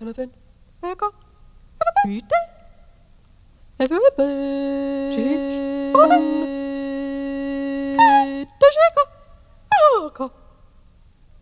eller den vækker bytte. Jeg vil bede til det sikker.